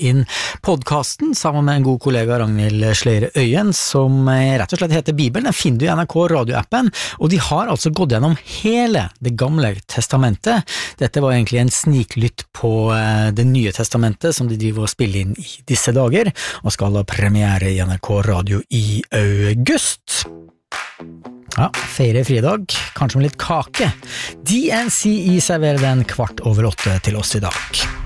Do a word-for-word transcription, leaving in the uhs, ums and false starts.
inn podcasten sammen med en god kollega Ragnhild Sleire Øyen, som rett og slett heter Bibelen. Den finner du i N R K radioappen, og de har altså gått gjennom hele det gamle testamentet. Dette var egentlig en sniklytt på det nye testamentet som de driver og spiller inn i disse dager, og skal ha premiere i N R K radio i august. Ja, feire fridag, kanskje med litt kake. D N C serverer den kvart over åtte til oss i dag.